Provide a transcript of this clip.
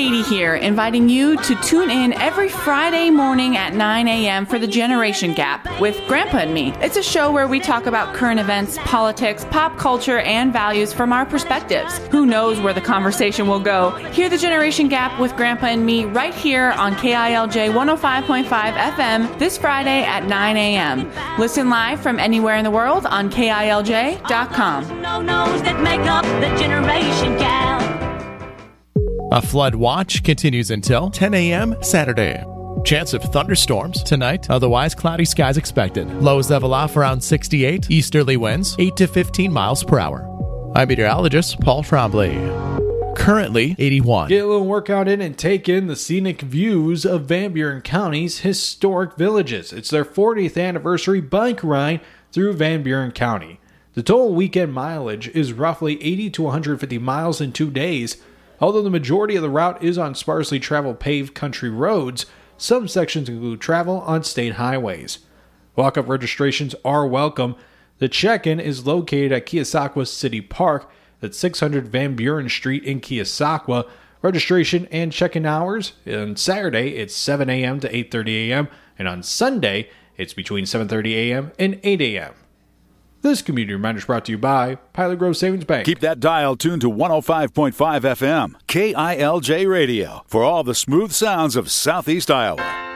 Katie here, inviting you to tune in every Friday morning at 9 a.m. for The Generation Gap with Grandpa and Me. It's a show where we talk about current events, politics, pop culture, and values from our perspectives. Who knows where the conversation will go? Hear The Generation Gap with Grandpa and Me right here on KILJ 105.5 FM this Friday at 9 a.m. Listen live from anywhere in the world on KILJ.com. No-nos that make up the Generation Gap. A flood watch continues until 10 a.m. Saturday. Chance of thunderstorms tonight, otherwise cloudy skies expected. Lows level off around 68, easterly winds 8 to 15 miles per hour. I'm meteorologist Paul Trombley. Currently 81. Get a little workout in and take in the scenic views of Van Buren County's historic villages. It's their 40th anniversary bike ride through Van Buren County. The total weekend mileage is roughly 80 to 150 miles in 2 days. Although the majority of the route is on sparsely traveled paved country roads, some sections include travel on state highways. Walk-up registrations are welcome. The check-in is located at Keosauqua City Park at 600 Van Buren Street in Keosauqua. Registration and check-in hours, on Saturday it's 7 a.m. to 8:30 a.m. and on Sunday it's between 7:30 a.m. and 8 a.m. This community reminder is brought to you by Pilot Grove Savings Bank. Keep that dial tuned to 105.5 FM, KILJ Radio, for all the smooth sounds of Southeast Iowa.